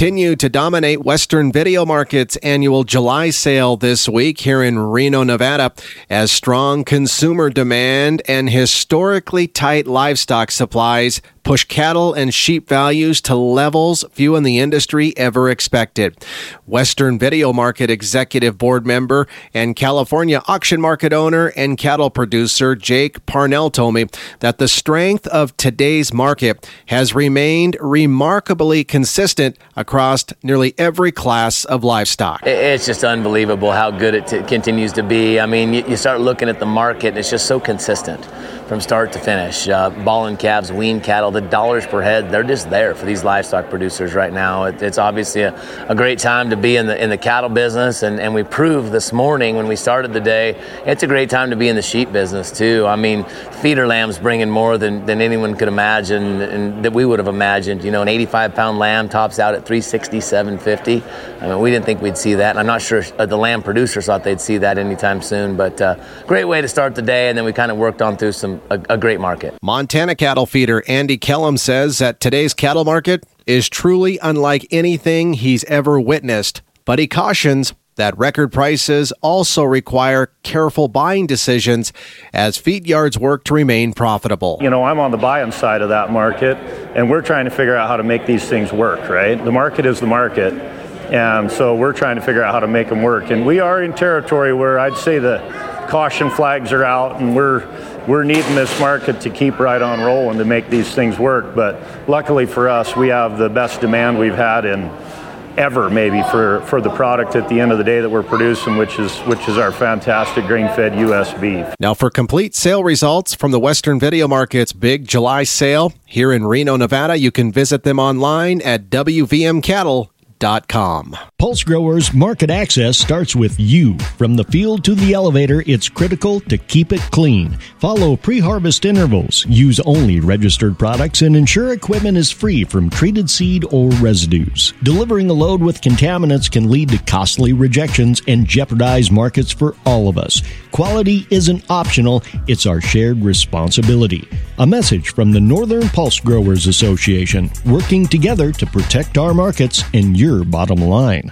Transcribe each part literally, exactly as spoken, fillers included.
continue to dominate Western Video Market's annual July sale this week here in Reno, Nevada, as strong consumer demand and historically tight livestock supplies push cattle and sheep values to levels few in the industry ever expected. Western Video Market Executive Board member and California auction market owner and cattle producer Jake Parnell told me that the strength of today's market has remained remarkably consistent across nearly every class of livestock. It's just unbelievable how good it t- continues to be. I mean, you, you start looking at the market, and it's just so consistent from start to finish. Uh, ball and calves, wean cattle, the dollars per head, they're just there for these livestock producers right now. It, it's obviously a, a great time to be in the in the cattle business, and, and we proved this morning when we started the day, it's a great time to be in the sheep business too. I mean, feeder lambs bringing more than, than anyone could imagine, and that we would have imagined. You know, an eighty-five pound lamb tops out at three sixty-seven fifty. I mean, we didn't think we'd see that, and I'm not sure uh, the lamb producers thought they'd see that anytime soon, but uh, great way to start the day, and then we kind of worked on through some a, a great market. Montana cattle feeder Andy Kellum says that today's cattle market is truly unlike anything he's ever witnessed, but he cautions that record prices also require careful buying decisions as feed yards work to remain profitable. You know, I'm on the buying side of that market, and we're trying to figure out how to make these things work, right? The market is the market, and so we're trying to figure out how to make them work. And we are in territory where I'd say the caution flags are out, and we're we're needing this market to keep right on rolling to make these things work. But luckily for us, we have the best demand we've had in ever, maybe, for, for the product at the end of the day that we're producing, which is which is our fantastic grain-fed U S beef. Now, for complete sale results from the Western Video Market's big July sale here in Reno, Nevada, you can visit them online at W V M cattle dot com. Pulse Growers Market Access starts with you. From the field to the elevator, it's critical to keep it clean. Follow pre-harvest intervals, use only registered products, and ensure equipment is free from treated seed or residues. Delivering a load with contaminants can lead to costly rejections and jeopardize markets for all of us. Quality isn't optional, it's our shared responsibility. A message from the Northern Pulse Growers Association, working together to protect our markets and your bottom line.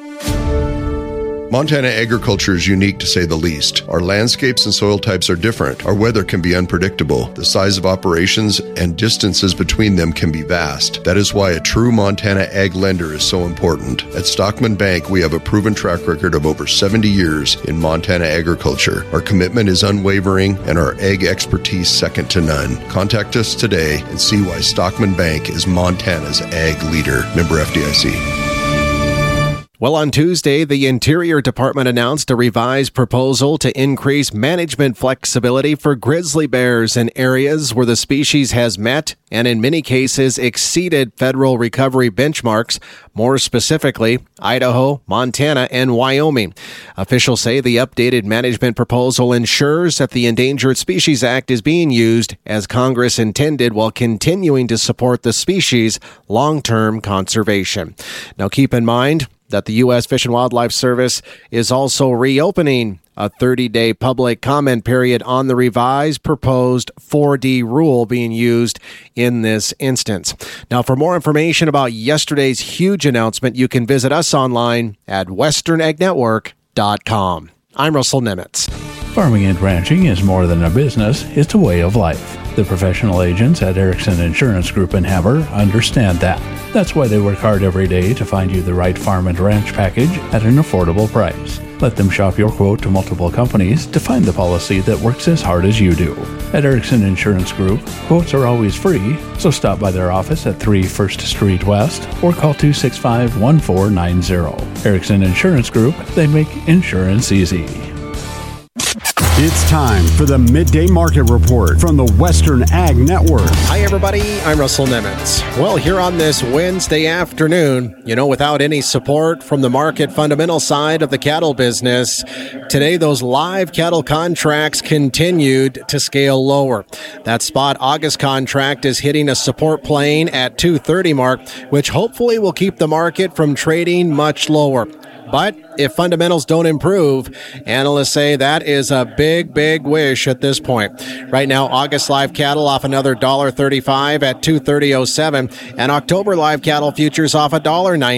Montana agriculture is unique to say the least. Our landscapes and soil types are different. Our weather can be unpredictable. The size of operations and distances between them can be vast. That is why a true Montana ag lender is so important. At Stockman Bank, we have a proven track record of over seventy years in Montana agriculture. Our commitment is unwavering and our ag expertise second to none. Contact us today and see why Stockman Bank is Montana's ag leader. Member F D I C. Well, on Tuesday, the Interior Department announced a revised proposal to increase management flexibility for grizzly bears in areas where the species has met and in many cases exceeded federal recovery benchmarks, more specifically Idaho, Montana, and Wyoming. Officials say the updated management proposal ensures that the Endangered Species Act is being used as Congress intended while continuing to support the species' long-term conservation. Now, keep in mind that the U S Fish and Wildlife Service is also reopening a thirty-day public comment period on the revised proposed four D rule being used in this instance. Now, for more information about yesterday's huge announcement, you can visit us online at western ag network dot com. I'm Russell Nemitz. Farming and ranching is more than a business, it's a way of life. The professional agents at Erickson Insurance Group in Havre understand that. That's why they work hard every day to find you the right farm and ranch package at an affordable price. Let them shop your quote to multiple companies to find the policy that works as hard as you do. At Erickson Insurance Group, quotes are always free, so stop by their office at three First Street West or call two six five, one four nine zero. Erickson Insurance Group, they make insurance easy. It's time for the Midday Market Report from the Western Ag Network. Hi, everybody. I'm Russell Nemitz. Well, here on this Wednesday afternoon, you know, without any support from the market fundamental side of the cattle business, today those live cattle contracts continued to scale lower. That spot August contract is hitting a support plane at two thirty mark, which hopefully will keep the market from trading much lower. But if fundamentals don't improve, analysts say that is a big, big wish at this point. Right now, August live cattle off another one dollar thirty-five at two thirty oh seven, and October live cattle futures off one dollar ninety.